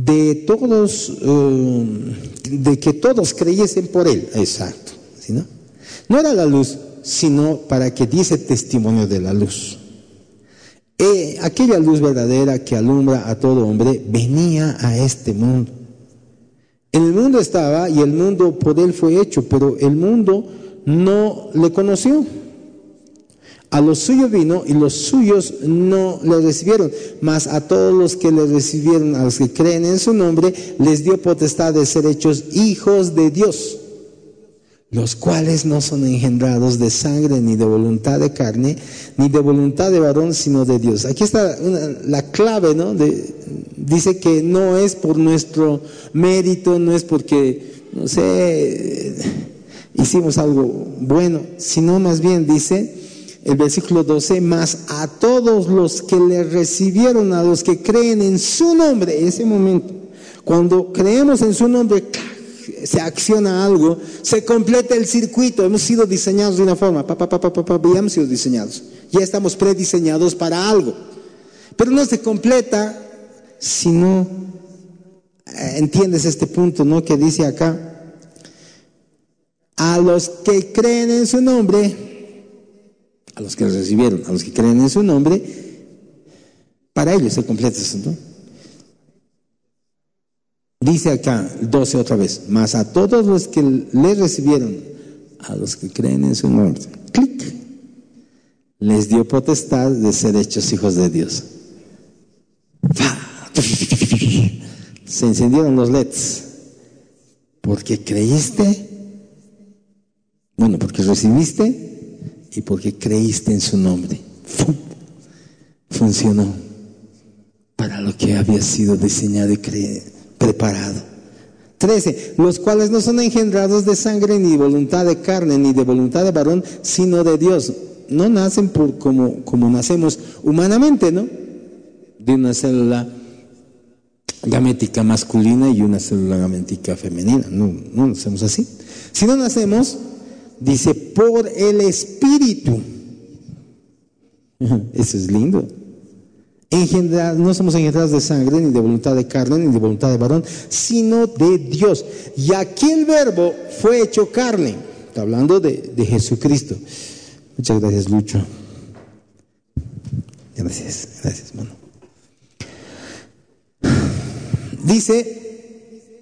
de todos, de que todos creyesen por él. Exacto. ¿Sí, no? No era la luz, sino para que diese testimonio de la luz. Aquella luz verdadera que alumbra a todo hombre venía a este mundo. En el mundo estaba y el mundo por él fue hecho, pero el mundo no le conoció. A los suyos vino y los suyos no le recibieron, mas a todos los que le recibieron, a los que creen en su nombre, les dio potestad de ser hechos hijos de Dios, los cuales no son engendrados de sangre, ni de voluntad de carne, ni de voluntad de varón, sino de Dios. Aquí está la clave, ¿no? Dice que no es por nuestro mérito, no es porque, no sé, hicimos algo bueno, sino más bien dice el versículo 12, mas a todos los que le recibieron, a los que creen en su nombre, ese momento, cuando creemos en su nombre, se acciona algo, se completa el circuito. Hemos sido diseñados de una forma, ya hemos sido diseñados, ya estamos prediseñados para algo, pero no se completa si no entiendes este punto, ¿no? Que dice acá, a los que creen en su nombre, a los que recibieron, a los que creen en su nombre, para ellos se completa eso, ¿no? Dice acá, 12 otra vez, mas a todos los que le recibieron, a los que creen en su nombre, clic, les dio potestad de ser hechos hijos de Dios. Se encendieron los LEDs. Porque creíste, bueno, porque recibiste y porque creíste en su nombre. Funcionó para lo que había sido diseñado y preparado. 13, los cuales no son engendrados de sangre, ni de voluntad de carne, ni de voluntad de varón, sino de Dios. No nacen como nacemos humanamente, ¿no? De una célula gamética masculina y una célula gamética femenina. No nacemos así. Si no nacemos, dice, por el Espíritu. Eso es lindo. No somos engendrados de sangre, ni de voluntad de carne, ni de voluntad de varón, sino de Dios. Y aquí el verbo fue hecho carne. Está hablando de Jesucristo. Muchas gracias, Lucho. Gracias, hermano. Dice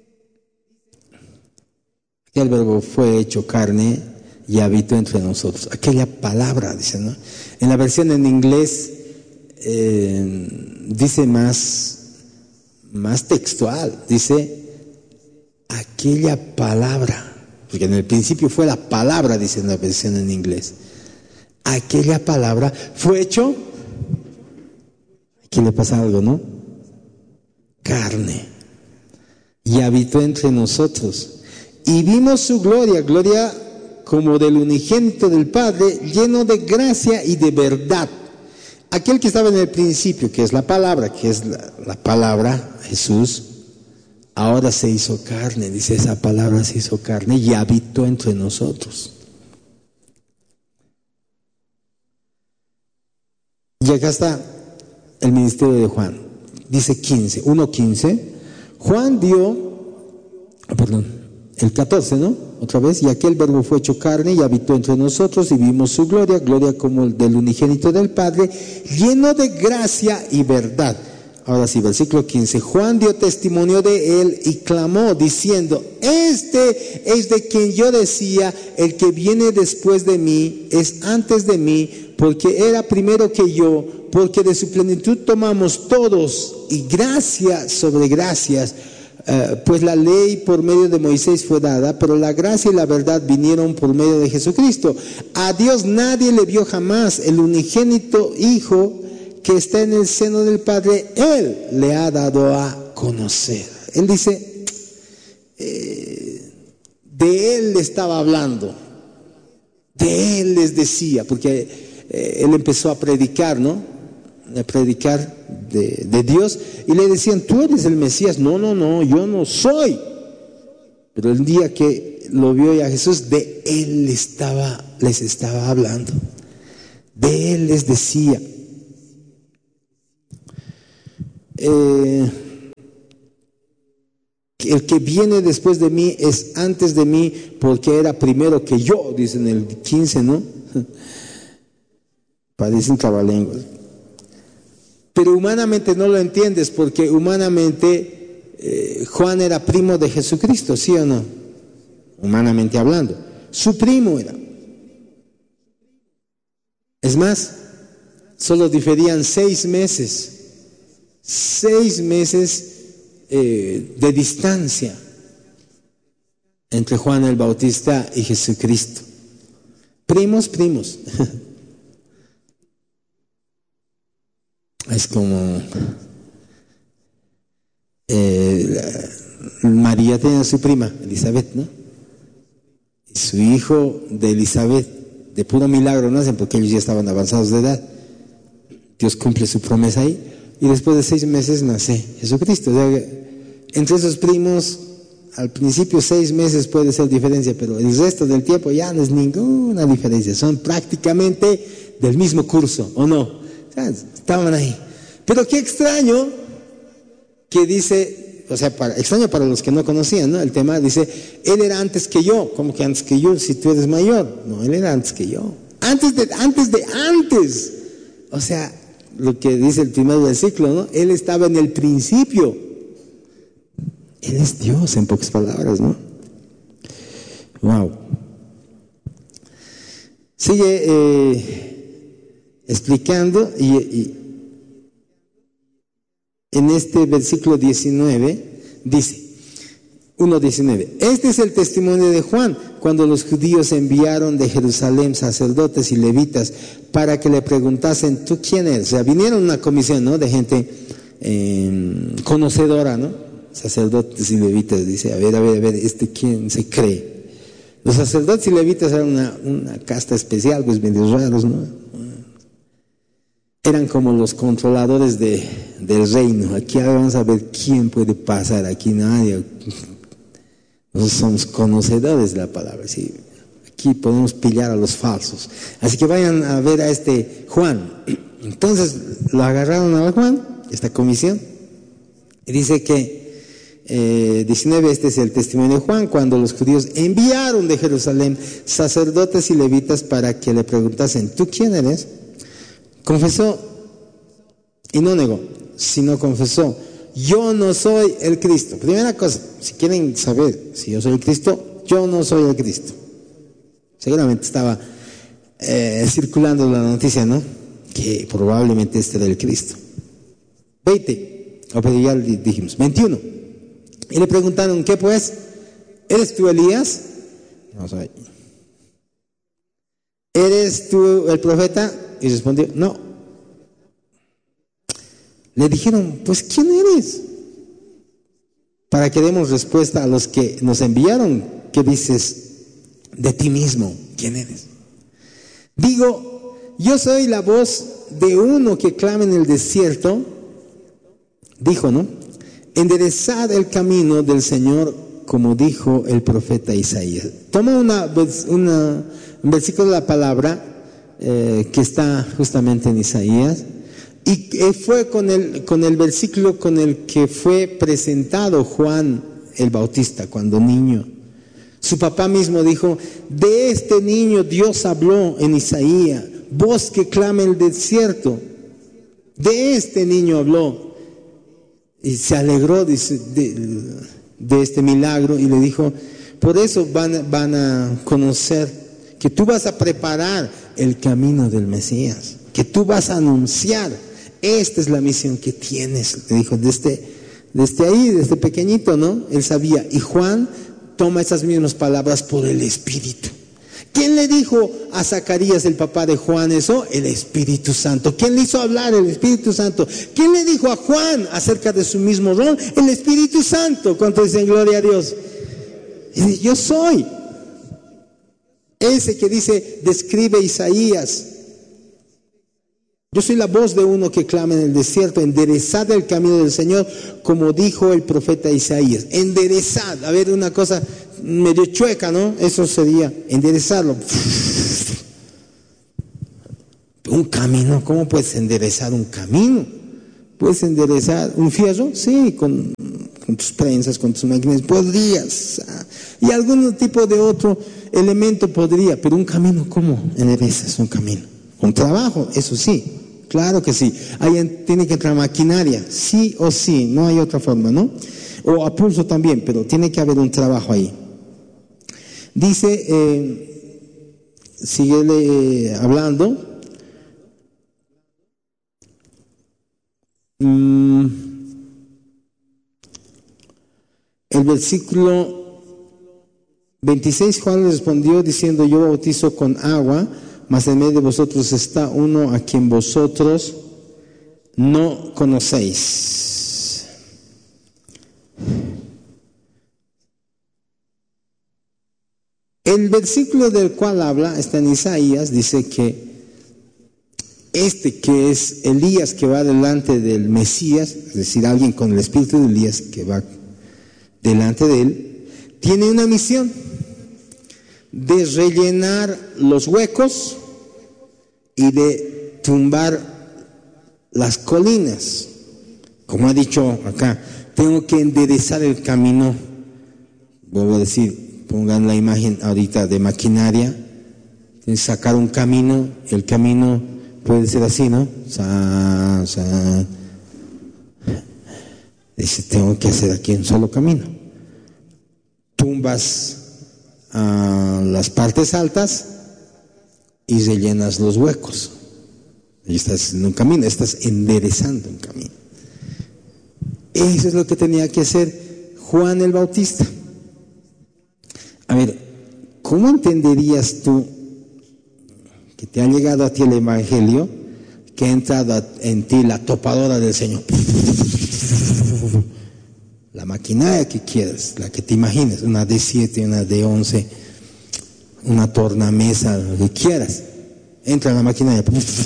que el verbo fue hecho carne y habitó entre nosotros. Aquella palabra, dice, ¿no? En la versión en inglés dice más textual, dice aquella palabra, porque en el principio fue la palabra, dice en la versión en inglés. Aquella palabra fue hecho, aquí le pasa algo, ¿no? Carne, y habitó entre nosotros, y vimos su gloria como del unigénito del Padre, lleno de gracia y de verdad. Aquel que estaba en el principio, que es la palabra, Jesús, ahora se hizo carne, dice, esa palabra se hizo carne y habitó entre nosotros. Y acá está el ministerio de Juan, dice 1:15, Juan el 14, ¿no? Otra vez, y aquel verbo fue hecho carne y habitó entre nosotros y vimos su gloria como el del unigénito del Padre, lleno de gracia y verdad. Ahora sí, versículo 15, Juan dio testimonio de él y clamó diciendo, este es de quien yo decía, el que viene después de mí es antes de mí, porque era primero que yo, porque de su plenitud tomamos todos y gracia sobre gracias. Pues la ley por medio de Moisés fue dada, pero la gracia y la verdad vinieron por medio de Jesucristo. A Dios nadie le vio jamás, el unigénito Hijo que está en el seno del Padre, Él le ha dado a conocer. Él dice, de Él le estaba hablando, de Él les decía, porque Él empezó a predicar, ¿no? A predicar de Dios, y le decían, tú eres el Mesías. No, yo no soy. Pero el día que lo vio ya Jesús, de Él les estaba hablando, de Él les decía. el que viene después de mí es antes de mí porque era primero que yo, dice en el 15, ¿no? Parecen trabalenguas. Pero humanamente no lo entiendes porque humanamente Juan era primo de Jesucristo, ¿sí o no? Humanamente hablando. Su primo era. Es más, solo diferían 6 meses. 6 meses de distancia entre Juan el Bautista y Jesucristo. Primos. Es como María tenía a su prima, Elizabeth, ¿no? Y su hijo de Elizabeth, de puro milagro nacen porque ellos ya estaban avanzados de edad. Dios cumple su promesa ahí. Y después de 6 meses nace Jesucristo. O sea, entre esos primos, al principio 6 meses puede ser diferencia, pero el resto del tiempo ya no es ninguna diferencia. Son prácticamente del mismo curso, ¿o no? O sea, estaban ahí. Pero qué extraño que dice, o sea, extraño para los que no conocían, ¿no? El tema dice, él era antes que yo. ¿Cómo que antes que yo? Si tú eres mayor. No, él era antes que yo. Antes. O sea, lo que dice el primer versículo, ¿no? Él estaba en el principio. Él es Dios, en pocas palabras, ¿no? Wow. Sigue explicando y en este versículo 19 dice, 1:19, este es el testimonio de Juan, cuando los judíos enviaron de Jerusalén sacerdotes y levitas para que le preguntasen, ¿tú quién eres? O sea, vinieron una comisión, ¿no? De gente conocedora, ¿no? Sacerdotes y levitas, dice, a ver, ¿quién se cree? Los sacerdotes y levitas eran una casta especial, pues medio raros, ¿no? Eran como los controladores del reino. Aquí vamos a ver quién puede pasar, aquí nadie. Nosotros somos conocedores de la palabra, ¿sí? Aquí podemos pillar a los falsos. Así que vayan a ver a este Juan. Entonces lo agarraron a Juan, esta comisión, y dice que 19, este es el testimonio de Juan, cuando los judíos enviaron de Jerusalén sacerdotes y levitas para que le preguntasen, ¿tú quién eres? Confesó y no negó, sino confesó, yo no soy el Cristo. Primera cosa, si quieren saber si yo soy el Cristo, yo no soy el Cristo. Seguramente estaba circulando la noticia, ¿no? Que probablemente este era el Cristo. 20, pero ya dijimos, 21. Y le preguntaron, ¿qué pues? ¿Eres tú Elías? No soy. ¿Eres tú el profeta? Y respondió, no. Le dijeron, pues ¿quién eres? Para que demos respuesta a los que nos enviaron. ¿Qué dices de ti mismo? ¿Quién eres? Digo, yo soy la voz de uno que clama en el desierto. Dijo, ¿no? Enderezad el camino del Señor, como dijo el profeta Isaías. Toma un versículo de la palabra que está justamente en Isaías, y fue con el versículo con el que fue presentado Juan el Bautista cuando niño. Su papá mismo dijo, de este niño Dios habló en Isaías, voz que clama en el desierto, de este niño habló. Y se alegró de este milagro y le dijo, por eso van a conocer que tú vas a preparar el camino del Mesías, que tú vas a anunciar, esta es la misión que tienes. Le dijo, desde pequeñito, ¿no? Él sabía. Y Juan toma esas mismas palabras por el Espíritu. ¿Quién le dijo a Zacarías, el papá de Juan, eso? El Espíritu Santo. ¿Quién le hizo hablar? El Espíritu Santo. ¿Quién le dijo a Juan acerca de su mismo rol? El Espíritu Santo. ¿Cuánto dicen gloria a Dios? Y dice, yo soy ese que dice, describe Isaías. Yo soy la voz de uno que clama en el desierto, enderezad el camino del Señor, como dijo el profeta Isaías. Enderezad, a ver, una cosa medio chueca, ¿no? Eso sería enderezarlo. Un camino, ¿cómo puedes enderezar un camino? ¿Puedes enderezar un fierro? Sí, con con tus prensas, con tus máquinas, podrías. Y algún tipo de otro elemento podría, pero un camino, ¿cómo enderezas un camino? Con trabajo, eso sí, claro que sí. Ahí tiene que entrar maquinaria, sí o sí, no hay otra forma, ¿no? O a pulso también, pero tiene que haber un trabajo ahí. Dice, sigue hablando. El versículo 26, Juan le respondió diciendo: yo bautizo con agua, mas en medio de vosotros está uno a quien vosotros no conocéis. El versículo del cual habla está en Isaías, dice que que es Elías que va delante del Mesías, es decir, alguien con el espíritu de Elías que va delante de él, tiene una misión de rellenar los huecos y de tumbar las colinas. Como ha dicho acá, tengo que enderezar el camino. Vuelvo a decir, pongan la imagen ahorita de maquinaria, tienes que sacar un camino, el camino puede ser así, ¿no? Dice, tengo que hacer aquí un solo camino. Tumbas las partes altas y rellenas los huecos. Y estás en un camino, estás enderezando un camino. Eso es lo que tenía que hacer Juan el Bautista. A ver, ¿cómo entenderías tú que te ha llegado a ti el Evangelio, que ha entrado en ti la topadora del Señor? La maquinaria que quieras, la que te imagines, una D7, una D11, una tornamesa, lo que quieras. Entra en la maquinaria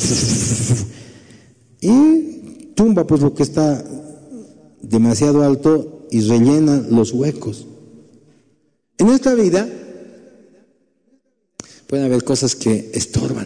y tumba pues lo que está demasiado alto y rellena los huecos. En nuestra vida pueden haber cosas que estorban.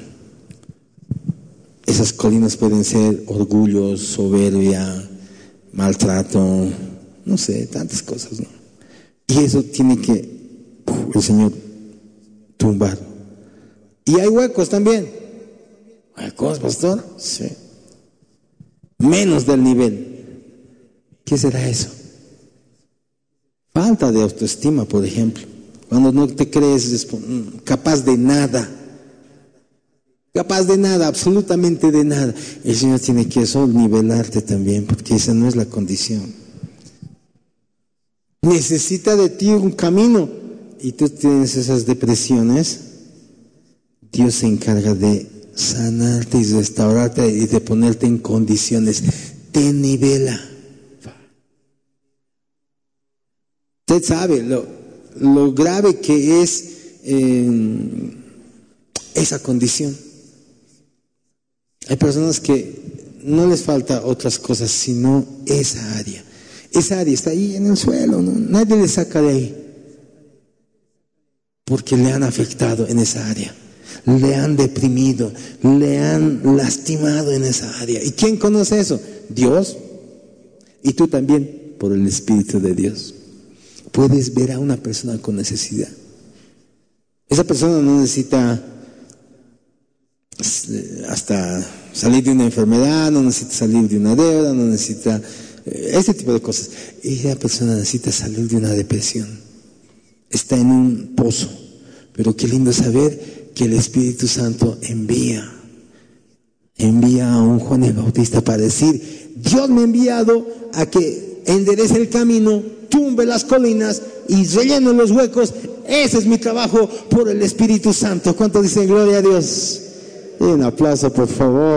Esas colinas pueden ser orgullo, soberbia, maltrato, no sé, tantas cosas, ¿no? Y eso tiene que el Señor tumbar. Y hay huecos también. ¿Huecos, pastor? Sí. Menos del nivel. ¿Qué será eso? Falta de autoestima, por ejemplo. Cuando no te crees capaz de nada. Capaz de nada, absolutamente de nada. El Señor tiene que eso nivelarte también, porque esa no es la condición. Necesita de ti un camino y tú tienes esas depresiones. Dios se encarga de sanarte y restaurarte y de ponerte en condiciones. Te nivela. Usted sabe lo grave que es esa condición. Hay personas que no les falta otras cosas, sino esa área. Esa área está ahí en el suelo, ¿no? Nadie le saca de ahí. Porque le han afectado en esa área. Le han deprimido, le han lastimado en esa área. ¿Y quién conoce eso? Dios. Y tú también, por el Espíritu de Dios. Puedes ver a una persona con necesidad. Esa persona no necesita hasta salir de una enfermedad, no necesita salir de una deuda, no necesita este tipo de cosas. Esa persona necesita salir de una depresión. Está en un pozo. Pero qué lindo saber que el Espíritu Santo envía a un Juan el Bautista para decir: Dios me ha enviado a que enderece el camino, tumbe las colinas y rellene los huecos. Ese es mi trabajo por el Espíritu Santo. ¿Cuánto dicen gloria a Dios? Y un aplauso, por favor.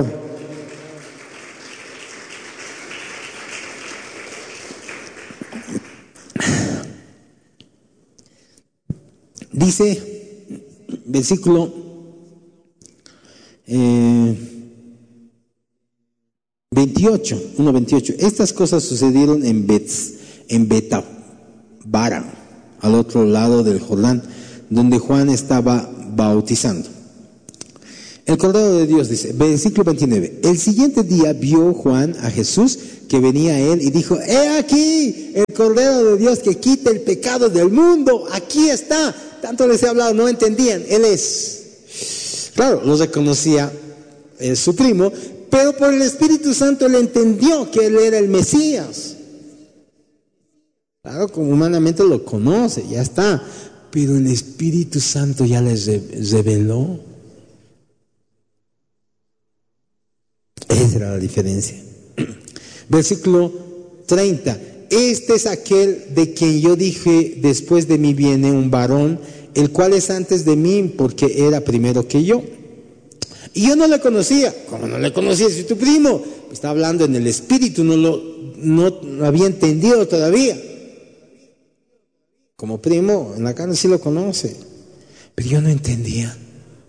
Dice versículo 28. Estas cosas sucedieron en Betabara, al otro lado del Jordán, donde Juan estaba bautizando. El Cordero de Dios dice, versículo 29, el siguiente día vio Juan a Jesús que venía a él y dijo, ¡he aquí el Cordero de Dios que quita el pecado del mundo! Aquí está. Tanto les he hablado, no entendían. Él es. Claro, lo reconocía su primo, pero por el Espíritu Santo le entendió que él era el Mesías. Claro, como humanamente lo conoce, ya está. Pero el Espíritu Santo ya les reveló. Esa era la diferencia. Versículo 30. Este es aquel de quien yo dije, después de mí viene un varón, el cual es antes de mí, porque era primero que yo. Y yo no le conocía. ¿Cómo no le conocía? Si tu primo está hablando en el Espíritu, no lo había entendido todavía. Como primo, en la carne sí lo conoce, pero yo no entendía.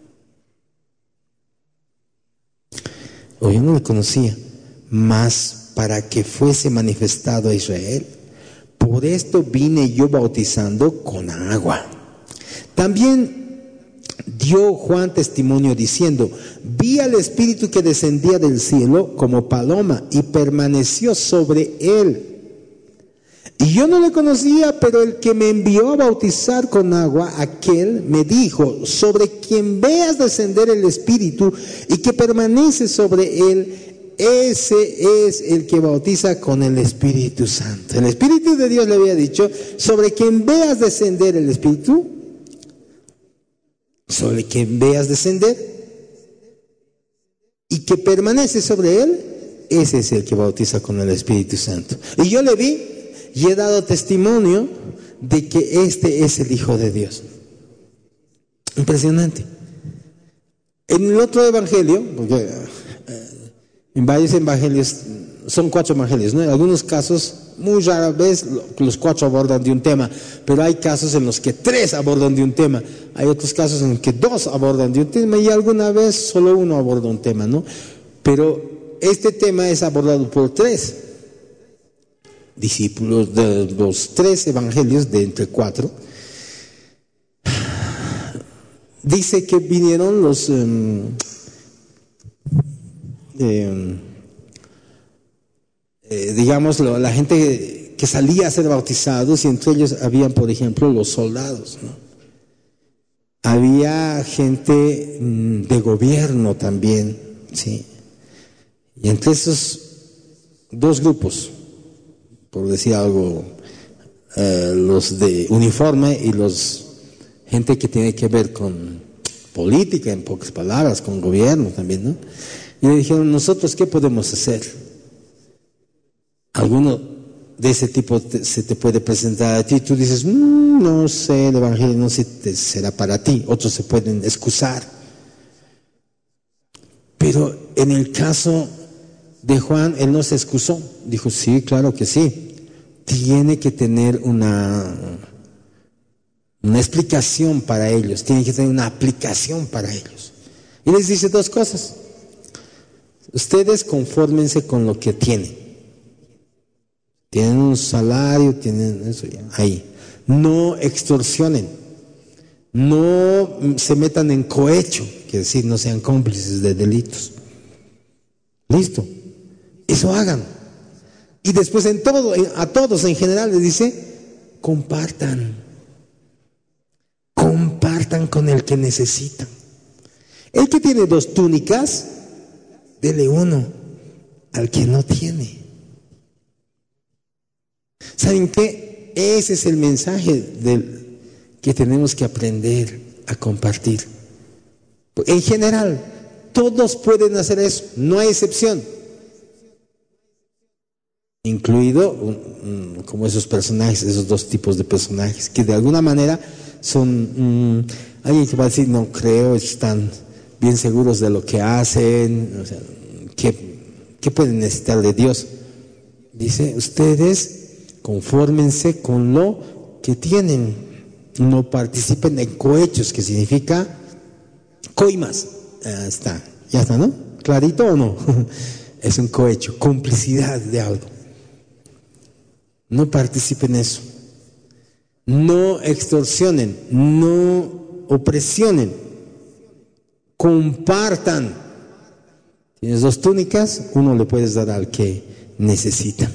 O yo no lo conocía, mas para que fuese manifestado a Israel. Por esto vine yo bautizando con agua. También dio Juan testimonio diciendo, vi al Espíritu que descendía del cielo como paloma y permaneció sobre él. Y yo no le conocía, pero el que me envió a bautizar con agua, aquel me dijo, sobre quien veas descender el Espíritu y que permanece sobre él, ese es el que bautiza con el Espíritu Santo. El Espíritu de Dios le había dicho, sobre quien veas descender el Espíritu, sobre quien veas descender y que permanece sobre él, ese es el que bautiza con el Espíritu Santo. Y yo le vi y he dado testimonio de que este es el Hijo de Dios. Impresionante. En el otro evangelio, porque en varios evangelios, son 4 evangelios, ¿no? En algunos casos, muy rara vez, los 4 abordan de un tema, pero hay casos en los que 3 abordan de un tema. Hay otros casos en los que 2 abordan de un tema y alguna vez solo 1 aborda un tema, ¿no? Pero este tema es abordado por 3 discípulos de los 3 evangelios de entre 4. Dice que vinieron los digamos la gente que salía a ser bautizados, y entre ellos habían, por ejemplo, los soldados, ¿no? Había gente de gobierno también, ¿sí? Y entre esos 2 grupos, por decir algo, los de uniforme y los gente que tiene que ver con política, en pocas palabras, con gobierno también, ¿no? Y le dijeron, ¿nosotros qué podemos hacer? Alguno de ese tipo se te puede presentar a ti, tú dices, no sé, el evangelio no será para ti. Otros se pueden excusar. Pero en el caso de Juan, él no se excusó. Dijo, sí, claro que sí. Tiene que tener una explicación para ellos, tiene que tener una aplicación para ellos. Y les dice 2 cosas. Ustedes confórmense con lo que tienen. Tienen un salario, tienen eso ya, ahí. No extorsionen. No se metan en cohecho, quiere decir, no sean cómplices de delitos. Listo. Eso hagan. Y después a todos en general les dice, compartan con el que necesitan. El que tiene 2 túnicas, dele 1 al que no tiene. ¿Saben qué? Ese es el mensaje que tenemos que aprender a compartir. En general, todos pueden hacer eso, no hay excepción. Incluido como esos personajes, esos 2 tipos de personajes, que de alguna manera son, alguien que va a decir, no creo, están bien seguros de lo que hacen, o sea, ¿qué pueden necesitar de Dios? Dice, ustedes confórmense con lo que tienen, no participen en cohechos, que significa coimas. Ya está, ¿no? ¿Clarito o no? Es un cohecho, complicidad de algo. No participen en eso. No extorsionen, no opresionen. Compartan. Tienes 2 túnicas, uno le puedes dar al que necesita.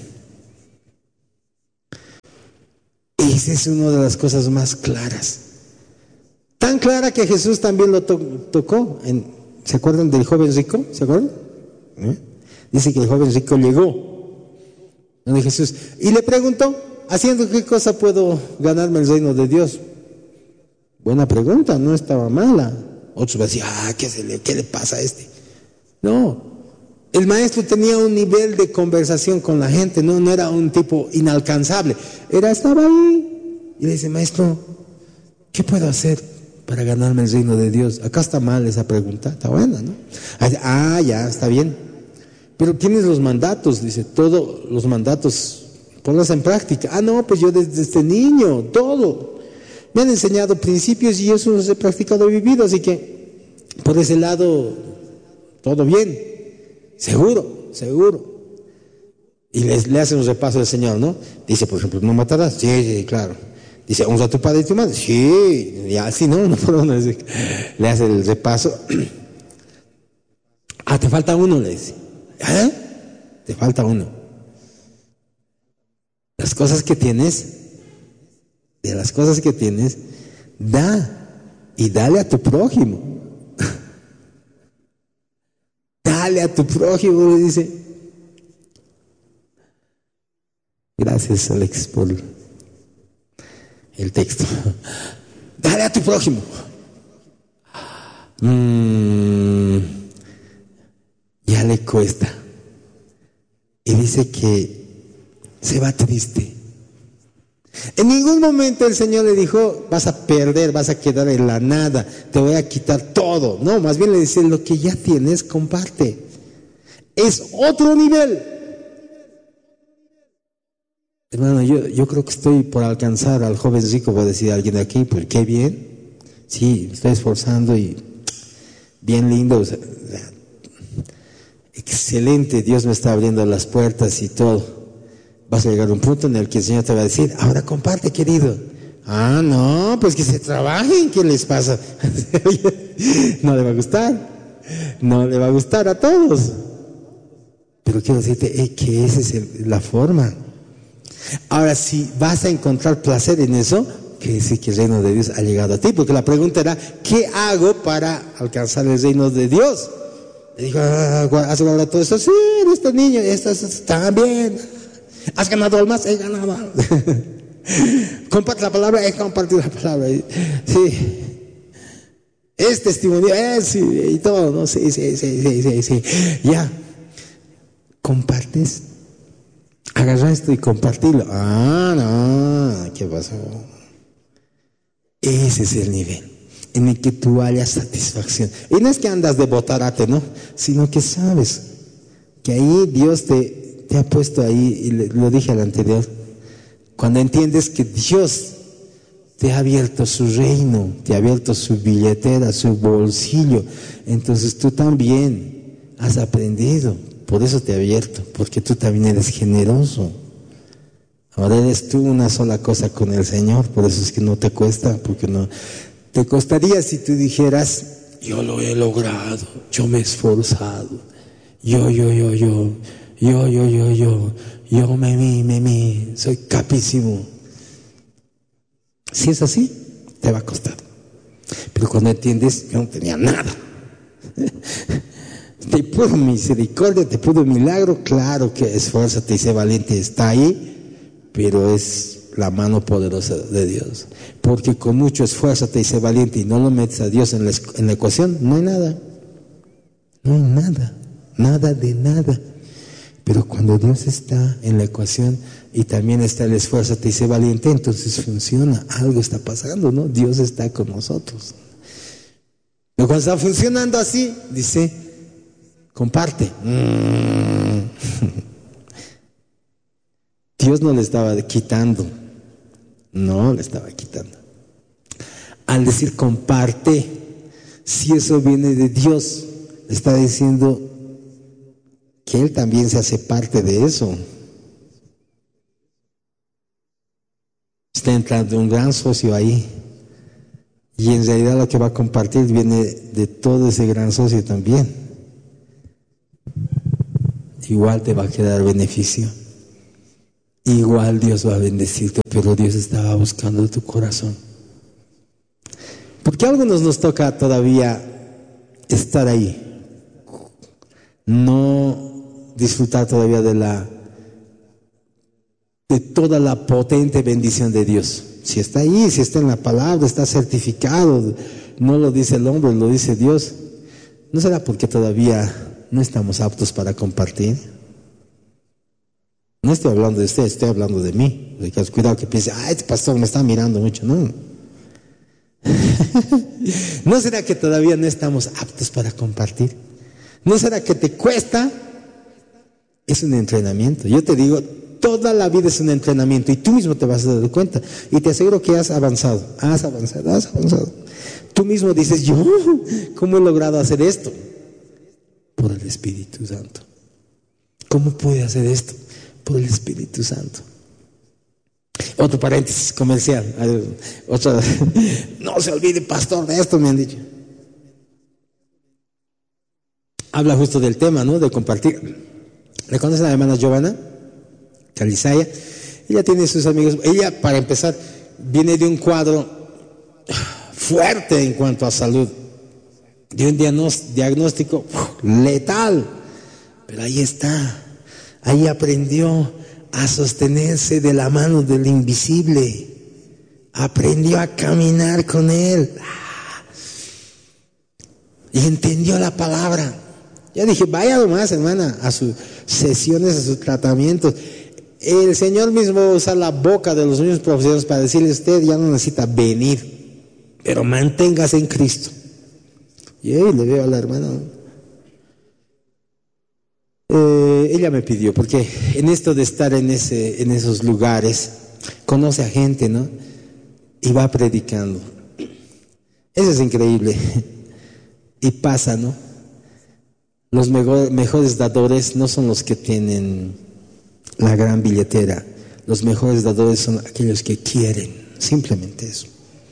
Esa es una de las cosas más claras. Tan clara que Jesús también lo tocó. ¿Se acuerdan del joven rico? ¿Se acuerdan? Dice que el joven rico llegó donde Jesús y le preguntó: ¿haciendo qué cosa puedo ganarme el reino de Dios? Buena pregunta, no estaba mala. Otros van a decir: ¿qué le pasa a este? No, el maestro tenía un nivel de conversación con la gente, no era un tipo inalcanzable. Estaba ahí y le dice: maestro, ¿qué puedo hacer para ganarme el reino de Dios? Acá está mal esa pregunta, está buena, ¿no? Ya, está bien. Pero tienes los mandatos, dice, todos los mandatos, ponlos en práctica. No, pues yo desde este niño, todo. Me han enseñado principios y eso los he practicado y vivido, así que por ese lado, todo bien. Seguro. Y le hace un repaso al Señor, ¿no? Dice, por ejemplo, ¿no matarás? Sí, claro. Dice, honra a tu padre y tu madre. Sí, ya, así no puedo decir. Le hace el repaso. Te falta uno, le dice. Te falta uno. De las cosas que tienes, da y dale a tu prójimo. Dale a tu prójimo, le dice. Gracias, Alex, por el texto. Dale a tu prójimo. Ya le cuesta. Y dice que se va triste. En ningún momento el Señor le dijo: vas a perder, vas a quedar en la nada, te voy a quitar todo. No, más bien le dice: lo que ya tienes, comparte. Es otro nivel. Hermano, yo creo que estoy por alcanzar al joven rico, va a decir alguien aquí, pues qué bien. Sí, me estoy esforzando y bien lindo. O sea, excelente, Dios me está abriendo las puertas y todo. Vas a llegar a un punto en el que el Señor te va a decir: ahora comparte, querido. No, pues que se trabajen, ¿qué les pasa? No le va a gustar a todos. Pero quiero decirte que esa es la forma. Ahora, si vas a encontrar placer en eso, quiere decir que el reino de Dios ha llegado a ti, porque la pregunta era: ¿qué hago para alcanzar el reino de Dios? Le dijo: ¿has guardado todo esto? Sí, este niño, está bien. ¿Has ganado almas? He ganado. Comparte la palabra, he compartido la palabra. Sí. Es testimonio, sí, y todo, ¿no? Sí. Ya. ¿Compartes? Agarra esto y compartirlo. No, ¿qué pasó? Ese es el nivel en el que tú hayas satisfacción. Y no es que andas de botarate, ¿no? Sino que sabes que ahí Dios te ha puesto ahí, y lo dije al anterior, cuando entiendes que Dios te ha abierto su reino, te ha abierto su billetera, su bolsillo, entonces tú también has aprendido. Por eso te ha abierto, porque tú también eres generoso. Ahora eres tú una sola cosa con el Señor, por eso es que no te cuesta, porque no te costaría si tú dijeras: yo lo he logrado, yo me he esforzado, yo, soy capísimo. Si es así, te va a costar. Pero cuando entiendes, yo no tenía nada. Te pudo misericordia, te pudo milagro, claro que esfuérzate y sé valiente, está ahí, pero es la mano poderosa de Dios. Porque con mucho esfuérzate y sé valiente y no lo metes a Dios en la ecuación, no hay nada. No hay nada de nada. Pero cuando Dios está en la ecuación y también está el esfuérzate y sé valiente, entonces funciona, algo está pasando, ¿no? Dios está con nosotros. Pero cuando está funcionando así, dice: comparte. Dios no le estaba quitando. No le estaba quitando. Al decir comparte, si eso viene de Dios, le está diciendo que Él también se hace parte de eso. Está entrando un gran socio ahí. Y en realidad lo que va a compartir viene de todo ese gran socio también. Igual te va a quedar beneficio. Igual Dios va a bendecirte, pero Dios estaba buscando tu corazón. Porque a algunos nos toca todavía estar ahí, no disfrutar todavía de toda la potente bendición de Dios. Si está ahí, si está en la palabra, está certificado, no lo dice el hombre, lo dice Dios. ¿No será porque todavía no estamos aptos para compartir? No estoy hablando de usted, estoy hablando de mí. Cuidado que piense, este pastor me está mirando mucho. No. ¿No será que todavía no estamos aptos para compartir? ¿No será que te cuesta? Es un entrenamiento. Yo te digo, toda la vida es un entrenamiento y tú mismo te vas a dar cuenta. Y te aseguro que has avanzado. Tú mismo dices, yo, ¿cómo he logrado hacer esto? Por el Espíritu Santo. ¿Cómo pude hacer esto? Por el Espíritu Santo. Otro paréntesis comercial. No se olvide, pastor, de esto me han dicho. Habla justo del tema, ¿no? De compartir. ¿Reconocen a la hermana Giovanna Calizaya? Ella tiene sus amigos. Ella, para empezar, viene de un cuadro fuerte en cuanto a salud. De un diagnóstico letal. Pero ahí está. Ahí aprendió a sostenerse de la mano del invisible. Aprendió a caminar con él. Y entendió la palabra. Ya dije, vaya nomás, hermana, a sus sesiones, a sus tratamientos. El Señor mismo usa la boca de los mismos profesionales para decirle, usted ya no necesita venir, pero manténgase en Cristo. Y ahí le veo a la hermana. Ella me pidió, porque en esto de estar en esos lugares, conoce a gente, ¿no? Y va predicando. Eso es increíble. Y pasa, ¿no? Los mejores dadores no son los que tienen la gran billetera. Los mejores dadores son aquellos que quieren, simplemente eso.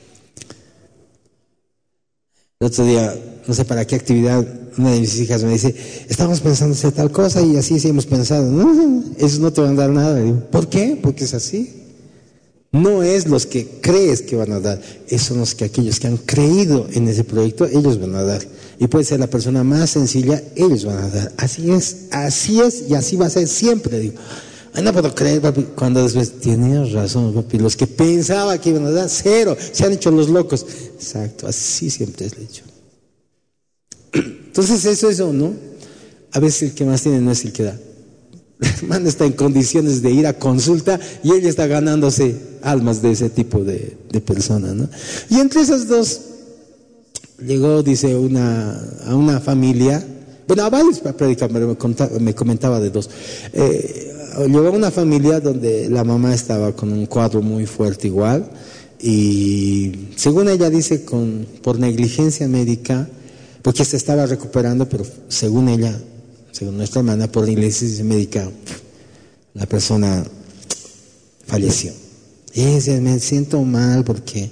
El otro día, no sé para qué actividad, una de mis hijas me dice, estamos pensando hacer tal cosa y así sí hemos pensado. No, eso no te van a dar nada. Digo, ¿por qué? Porque es así. No es los que crees que van a dar, son los que aquellos que han creído en ese proyecto, ellos van a dar. Y puede ser la persona más sencilla, ellos van a dar. Así es y así va a ser siempre. Digo, ay, no puedo creer, papi. Cuando después, tienes razón, papi, los que pensaba que iban a dar, cero, se han hecho los locos. Exacto, así siempre es hecho. Entonces eso, ¿no? A veces el que más tiene no es el que da. La hermana está en condiciones de ir a consulta y ella está ganándose almas de ese tipo de persona, ¿no? Y entre esas dos llegó, dice, a una familia, bueno, a varios para predicar, me comentaba de dos. Llegó a una familia donde la mamá estaba con un cuadro muy fuerte igual y según ella dice por negligencia médica, porque se estaba recuperando, pero según ella, según nuestra hermana, por negligencia médica, la persona falleció. Y ella me siento mal porque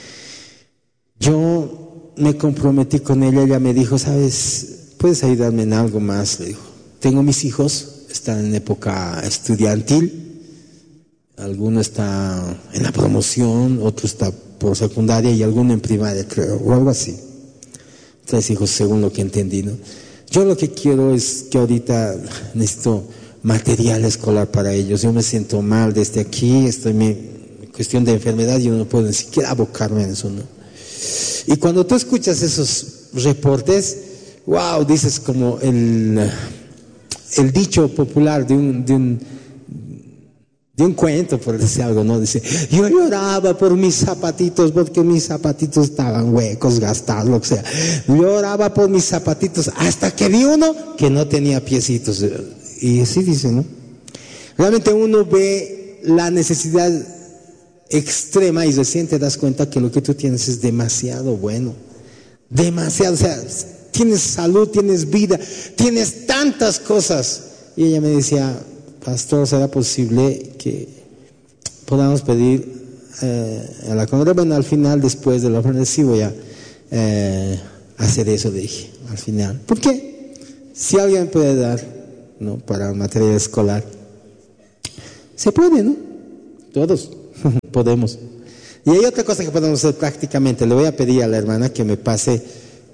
yo me comprometí con ella me dijo, ¿sabes? ¿Puedes ayudarme en algo más? Le dijo, tengo mis hijos, están en época estudiantil, alguno está en la promoción, otro está por secundaria y alguno en primaria, creo, o algo así. 3 hijos según lo que entendí, ¿no? Yo lo que quiero es que ahorita necesito material escolar para ellos. Yo me siento mal desde aquí, estoy en cuestión de enfermedad, yo no puedo ni siquiera abocarme en eso, ¿no? Y cuando tú escuchas esos reportes, wow, dices como el dicho popular de un cuento, por decir algo, ¿no? Dice, yo lloraba por mis zapatitos porque mis zapatitos estaban huecos, gastados, lo que sea. Lloraba por mis zapatitos hasta que vi uno que no tenía piecitos. Y así dice, ¿no? Realmente uno ve la necesidad extrema y recién te das cuenta que lo que tú tienes es demasiado bueno. Demasiado, o sea, tienes salud, tienes vida, tienes tantas cosas. Y ella me decía, pastor, ¿será posible que podamos pedir a la congregación. Bueno, al final, después de la ofrenda, sí voy a hacer eso, dije, al final. ¿Por qué? Si alguien puede dar, ¿no?, para material escolar, se puede, ¿no? Todos podemos. Y hay otra cosa que podemos hacer prácticamente. Le voy a pedir a la hermana que me pase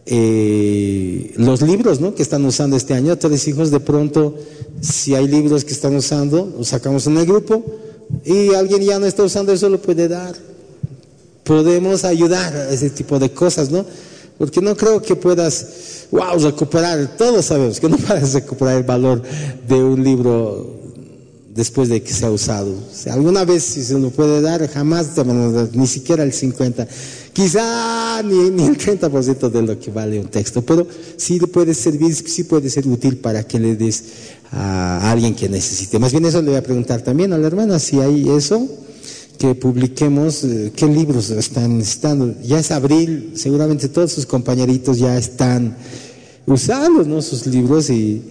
los libros, ¿no?, que están usando este año. 3 hijos, de pronto, si hay libros que están usando, los sacamos en el grupo y alguien ya no está usando eso, lo puede dar. Podemos ayudar a ese tipo de cosas, ¿no? Porque no creo que puedas, recuperar. Todos sabemos que no puedes recuperar el valor de un libro después de que se ha usado. O sea, alguna vez si se lo puede dar, jamás te van a dar, ni siquiera el 50%, quizá ni el 30% de lo que vale un texto, pero sí puede servir, sí puede ser útil para que le des a alguien que necesite. Más bien eso le voy a preguntar también a la hermana, si hay eso, que publiquemos qué libros están necesitando. Ya es abril, seguramente todos sus compañeritos ya están usando, ¿no?, sus libros,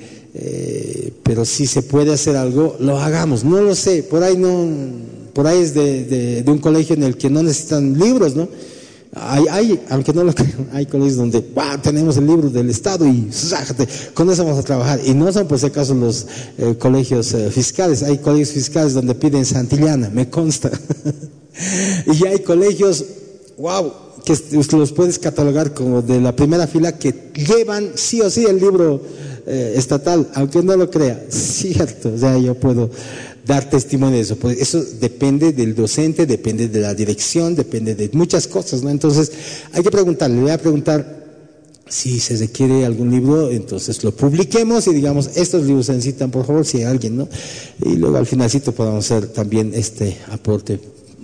pero si se puede hacer algo, lo hagamos. No lo sé, por ahí es de un colegio en el que no necesitan libros, ¿no? Hay, aunque no lo creo, hay colegios donde tenemos el libro del Estado y con eso vamos a trabajar. Y no son por si acaso los colegios fiscales. Hay colegios fiscales donde piden Santillana, me consta. Y hay colegios, que los puedes catalogar como de la primera fila, que llevan sí o sí el libro estatal, aunque no lo crea. Cierto, o sea, yo puedo dar testimonio de eso. Pues eso depende del docente, depende de la dirección, depende de muchas cosas, ¿no? Entonces hay que preguntarle. Le voy a preguntar si se requiere algún libro, entonces lo publiquemos y digamos, estos libros se necesitan, por favor, si hay alguien, ¿no? Y luego al finalcito podamos hacer también este aporte.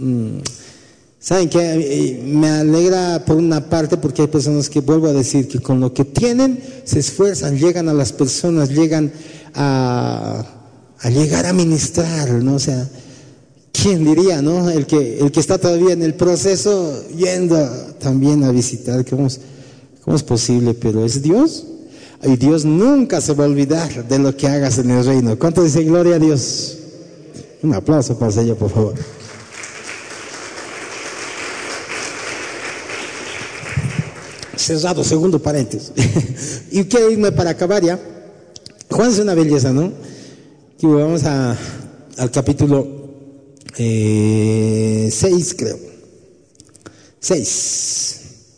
¿Saben qué? Me alegra por una parte, porque hay personas que, vuelvo a decir, que con lo que tienen se esfuerzan, llegan a las personas, llegan a llegar a ministrar, ¿no? O sea, ¿quién diría, no? El que está todavía en el proceso, yendo también a visitar. ¿Cómo es posible? Pero es Dios, y Dios nunca se va a olvidar de lo que hagas en el reino. ¿Cuánto dice gloria a Dios? Un aplauso para el Señor, por favor. Cerrado, segundo paréntesis. Y quiero irme para acabar ya. Juan es una belleza, ¿no? Y vamos al capítulo 6, creo. 6.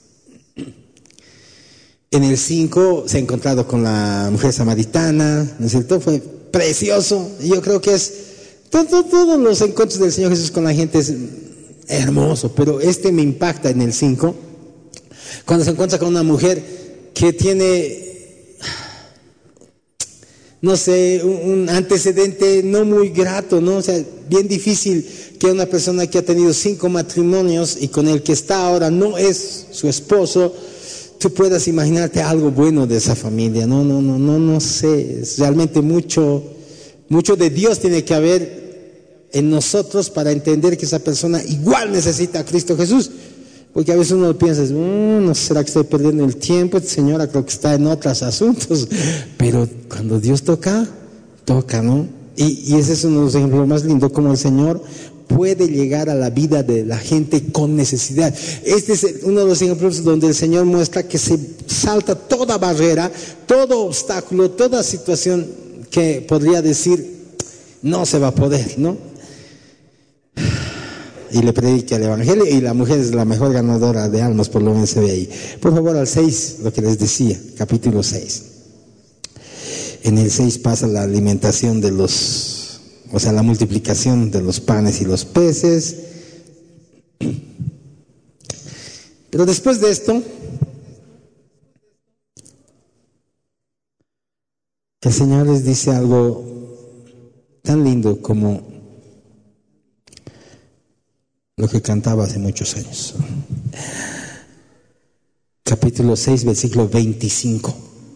En el 5 se ha encontrado con la mujer samaritana, ¿no es cierto? Fue precioso. Y yo creo que es todos los encuentros del Señor Jesús con la gente es hermoso, pero este me impacta en el 5, cuando se encuentra con una mujer que tiene, no sé, un antecedente no muy grato, ¿no? O sea, bien difícil que una persona que ha tenido 5 matrimonios y con el que está ahora no es su esposo, tú puedas imaginarte algo bueno de esa familia. No sé, es realmente mucho de Dios tiene que haber en nosotros para entender que esa persona igual necesita a Cristo Jesús. Porque a veces uno piensa, no será que estoy perdiendo el tiempo, esta señora creo que está en otros asuntos, pero cuando Dios toca, ¿no? Y ese es uno de los ejemplos más lindos, como el Señor puede llegar a la vida de la gente con necesidad. Este es uno de los ejemplos donde el Señor muestra que se salta toda barrera, todo obstáculo, toda situación que podría decir no se va a poder, ¿no? Y le predica el Evangelio, y la mujer es la mejor ganadora de almas, por lo menos se ve ahí. Por favor, al 6, lo que les decía, capítulo 6. En el 6 pasa la alimentación de la multiplicación de los panes y los peces. Pero después de esto, el Señor les dice algo tan lindo como lo que cantaba hace muchos años. Capítulo 6, versículo 25.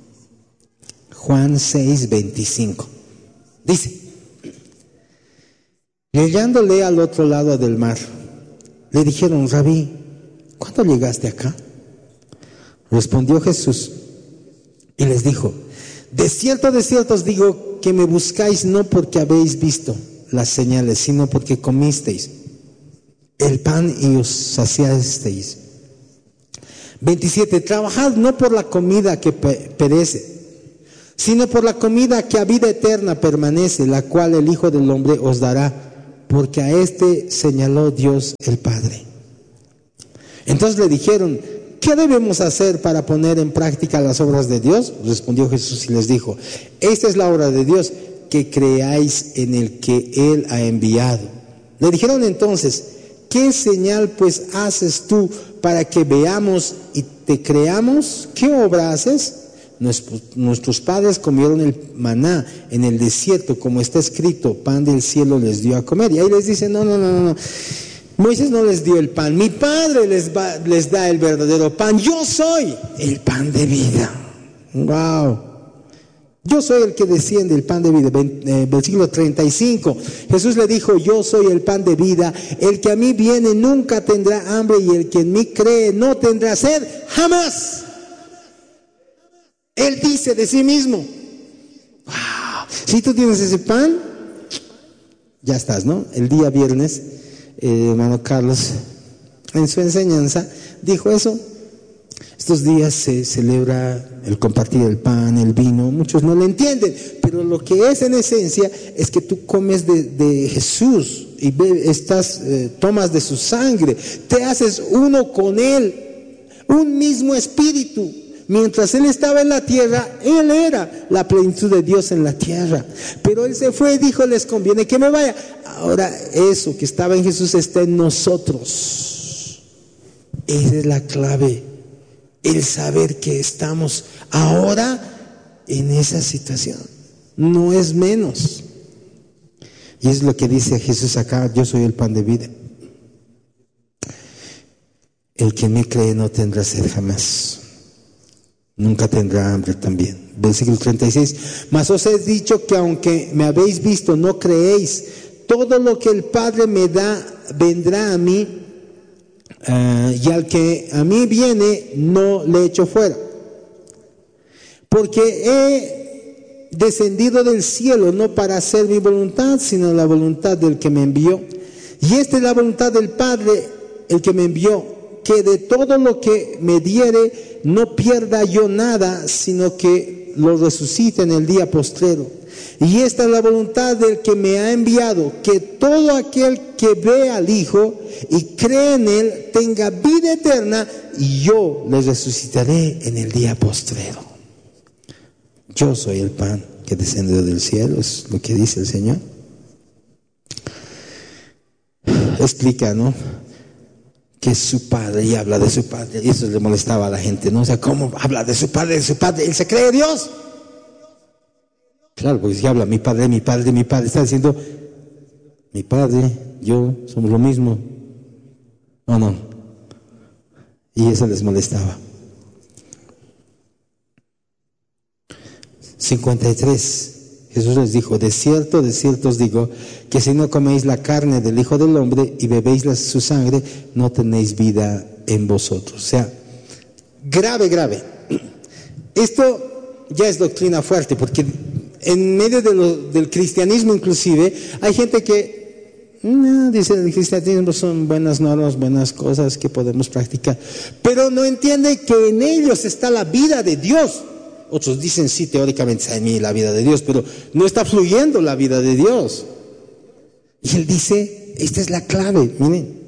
Juan 6, 25. Dice: y hallándole al otro lado del mar, le dijeron: Rabí, ¿cuándo llegaste acá? Respondió Jesús y les dijo: de cierto os digo que me buscáis no porque habéis visto las señales, sino porque comisteis el pan y os saciasteis. 27. Trabajad no por la comida que perece, sino por la comida que a vida eterna permanece, la cual el Hijo del Hombre os dará, porque a este señaló Dios el Padre. Entonces le dijeron: ¿qué debemos hacer para poner en práctica las obras de Dios? Respondió Jesús y les dijo: esta es la obra de Dios, que creáis en el que Él ha enviado. Le dijeron entonces: ¿qué señal pues haces tú para que veamos y te creamos? ¿Qué obra haces? Nuestros padres comieron el maná en el desierto, como está escrito: pan del cielo les dio a comer. Y ahí les dice: no. Moisés no les dio el pan, mi Padre les da el verdadero pan. Yo soy el pan de vida. Wow. Yo soy el que desciende, el pan de vida. Versículo 35. Jesús le dijo: yo soy el pan de vida. El que a mí viene nunca tendrá hambre, y el que en mí cree no tendrá sed jamás. Él dice de sí mismo. Wow. Si tú tienes ese pan, ya estás, ¿no? El día viernes, hermano Carlos, en su enseñanza, dijo eso. Estos días se celebra el compartir el pan, el vino. Muchos no lo entienden, pero lo que es en esencia es que tú comes de Jesús y tomas de su sangre, te haces uno con Él, un mismo espíritu. Mientras Él estaba en la tierra, Él era la plenitud de Dios en la tierra. Pero Él se fue y dijo: les conviene que me vaya. Ahora eso que estaba en Jesús está en nosotros. Esa es la clave. El saber que estamos ahora en esa situación. No es menos. Y es lo que dice Jesús acá: yo soy el pan de vida. El que me cree no tendrá sed jamás. Nunca tendrá hambre también. Versículo 36. Mas os he dicho que aunque me habéis visto, no creéis. Todo lo que el Padre me da vendrá a mí, y al que a mí viene no le echo fuera. Porque he descendido del cielo no para hacer mi voluntad, sino la voluntad del que me envió. Y esta es la voluntad del Padre, el que me envió, que de todo lo que me diere no pierda yo nada, sino que lo resucite en el día postrero. Y esta es la voluntad del que me ha enviado, que todo aquel que ve al Hijo y cree en Él tenga vida eterna, y yo les resucitaré en el día postrero. Yo soy el pan que descendió del cielo, es lo que dice el Señor. Explica, ¿no?, que es su padre, y habla de su padre, y eso le molestaba a la gente, ¿no? O sea, ¿cómo habla de su padre? Él se cree Dios. Claro, porque si habla mi padre, está diciendo: mi padre, yo, somos lo mismo. No. Y eso les molestaba. 53. Jesús les dijo: de cierto os digo, que si no coméis la carne del Hijo del Hombre y bebéis su sangre, no tenéis vida en vosotros. O sea, grave. Esto ya es doctrina fuerte, porque en medio del cristianismo inclusive hay gente que dice: el cristianismo son buenas normas, buenas cosas que podemos practicar, pero no entiende que en ellos está la vida de Dios. Otros dicen: sí, teóricamente está en mí la vida de Dios, pero no está fluyendo la vida de Dios. Y Él dice: esta es la clave, miren.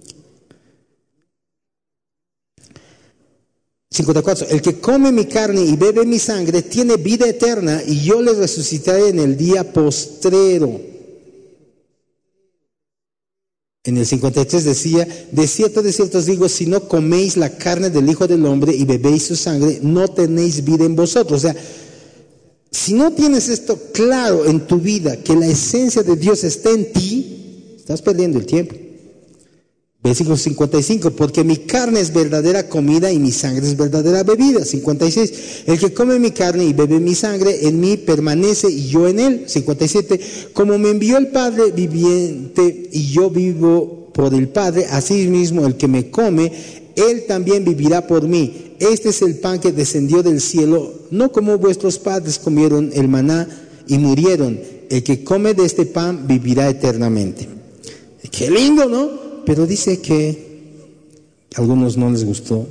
54. El que come mi carne y bebe mi sangre tiene vida eterna, y yo le resucitaré en el día postrero. En el 53 decía: de cierto os digo, si no coméis la carne del Hijo del Hombre y bebéis su sangre, no tenéis vida en vosotros. O sea, si no tienes esto claro en tu vida, que la esencia de Dios está en ti, estás perdiendo el tiempo. Versículo 55, porque mi carne es verdadera comida y mi sangre es verdadera bebida. 56, el que come mi carne y bebe mi sangre, en mí permanece y yo en él. 57, como me envió el Padre viviente y yo vivo por el Padre, así mismo el que me come, él también vivirá por mí. Este es el pan que descendió del cielo, no como vuestros padres comieron el maná y murieron. El que come de este pan vivirá eternamente. Qué lindo, ¿no? pero dice que a algunos no les gustó.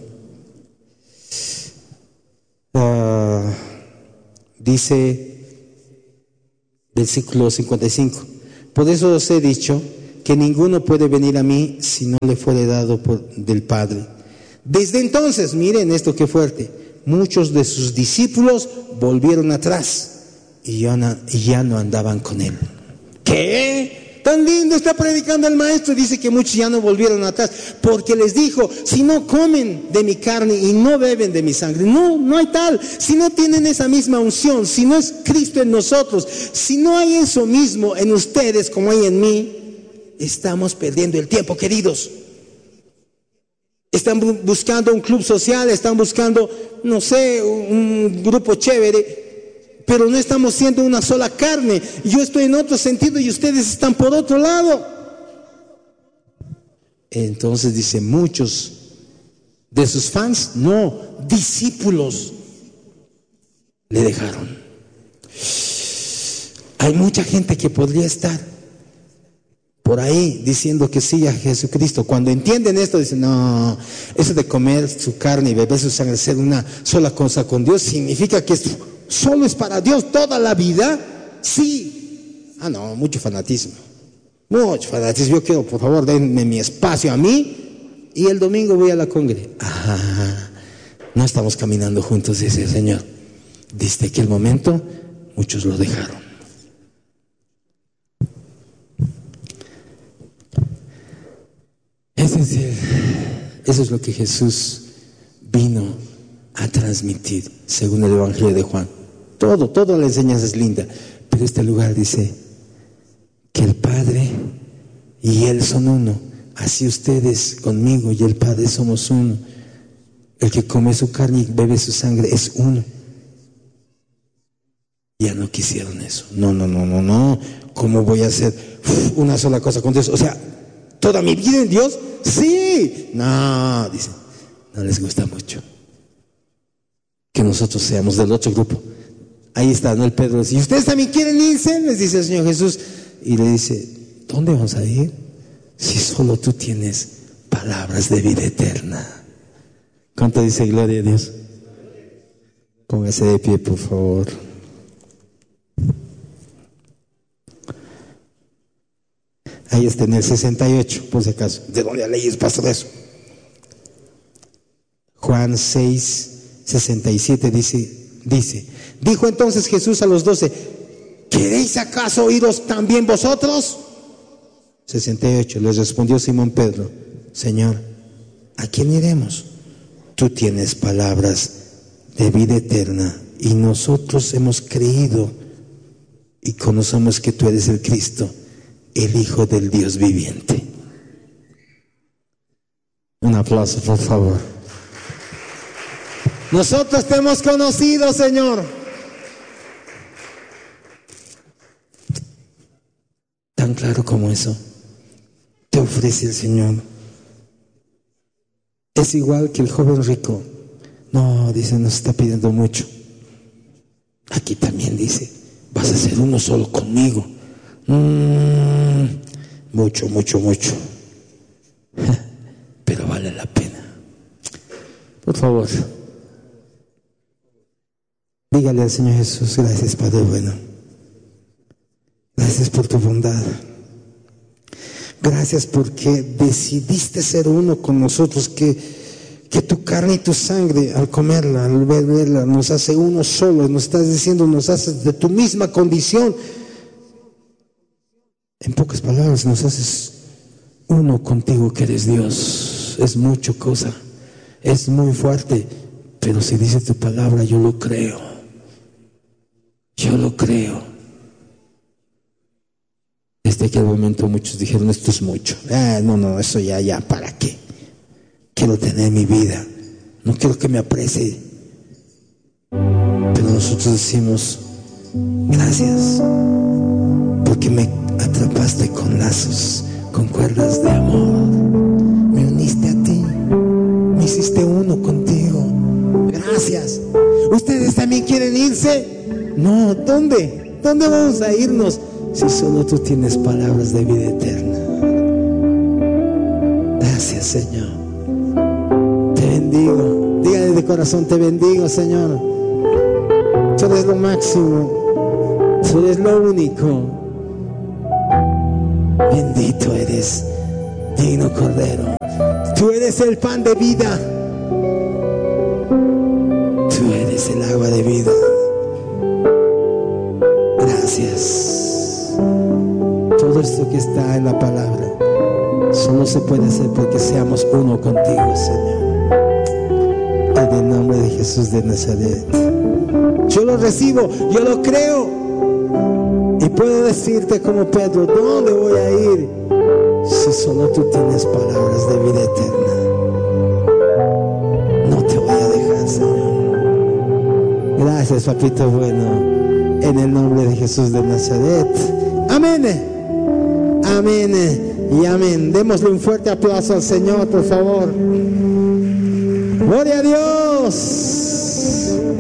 Dice versículo 55: por eso os he dicho que ninguno puede venir a mí si no le fuere dado del Padre. Desde entonces, miren esto qué fuerte, muchos de sus discípulos volvieron atrás y ya no andaban con él. ¿Qué? Tan lindo está predicando el maestro. Dice que muchos ya no volvieron atrás porque les dijo: si no comen de mi carne y no beben de mi sangre, no hay tal. Si no tienen esa misma unción, si no es Cristo en nosotros, si no hay eso mismo en ustedes como hay en mí, estamos perdiendo el tiempo, queridos. Están buscando un club social, están buscando, no sé, un grupo chévere, pero no estamos siendo una sola carne. Yo estoy en otro sentido y ustedes están por otro lado. Entonces dice, muchos de sus fans, no, discípulos, le dejaron. Hay mucha gente que podría estar por ahí diciendo que sí a Jesucristo. Cuando entienden esto, dicen: no, eso de comer su carne y beber su sangre, ser una sola cosa con Dios, significa que solo es para Dios toda la vida. Sí. No, mucho fanatismo. Mucho fanatismo. Yo quiero, por favor, denme mi espacio a mí y el domingo voy a la congre. No estamos caminando juntos, dice el Señor. Desde aquel momento, muchos lo dejaron. Eso es lo que Jesús vino a transmitir, según el Evangelio de Juan. Toda la enseñanza es linda, pero este lugar dice que el Padre y Él son uno. Así ustedes conmigo y el Padre somos uno. El que come su carne y bebe su sangre es uno. Ya no quisieron eso. No. ¿Cómo voy a hacer una sola cosa con Dios? O sea, ¿toda mi vida en Dios? Sí. No, dicen, no les gusta mucho que nosotros seamos del otro grupo. Ahí está, ¿no? El Pedro dice: ¿y ustedes también quieren irse? Les dice el Señor Jesús. Y le dice: ¿dónde vamos a ir? Si solo tú tienes palabras de vida eterna. ¿Cuánto dice gloria a Dios? Póngase de pie, por favor. Ahí está en el 68, por si acaso. ¿De dónde leyes, pastor, eso? Juan 6, 67 dice: dijo entonces Jesús a los 12: ¿queréis acaso iros también vosotros? 68, les respondió Simón Pedro: Señor, ¿a quién iremos? Tú tienes palabras de vida eterna y nosotros hemos creído y conocemos que tú eres el Cristo, el Hijo del Dios viviente. Un aplauso, por favor. Nosotros te hemos conocido, Señor. Tan claro como eso te ofrece el Señor. Es igual que el joven rico. No, dice, nos está pidiendo mucho. Aquí también dice: vas a ser uno solo conmigo. Mucho. Pero vale la pena. Por favor, dígale al Señor Jesús: gracias, Padre bueno. Gracias por tu bondad. Gracias porque decidiste ser uno con nosotros, que tu carne y tu sangre, al comerla, al beberla, nos hace uno solo. Nos estás diciendo, nos haces de tu misma condición. En pocas palabras, nos haces uno contigo, que eres Dios. Es mucho cosa, es muy fuerte, pero si dice tu palabra, yo lo creo. Desde aquel momento muchos dijeron: esto es mucho. No, eso ya, ¿para qué? Quiero tener mi vida, no quiero que me aprecie. Pero nosotros decimos: gracias, porque me atrapaste con lazos, con cuerdas de amor. Me uniste a ti, me hiciste uno contigo. Gracias. ¿Ustedes también quieren irse? No, ¿dónde vamos a irnos si solo tú tienes palabras de vida eterna? Gracias, Señor. Te bendigo. Dígale de corazón, te bendigo, Señor. Tú eres lo máximo. Tú eres lo único. Bendito eres, digno Cordero. Tú eres el pan de vida. Tú eres el agua de vida. Gracias. Todo esto que está en la palabra solo se puede hacer porque seamos uno contigo, Señor. En el nombre de Jesús de Nazaret. Yo lo recibo, yo lo creo. Y puedo decirte como Pedro, ¿dónde voy a ir si solo tú tienes palabras de vida eterna? No te voy a dejar, Señor. Gracias, papito bueno. En el nombre de Jesús de Nazaret. Amén. Amén y amén. Démosle un fuerte aplauso al Señor, por favor. Gloria a Dios.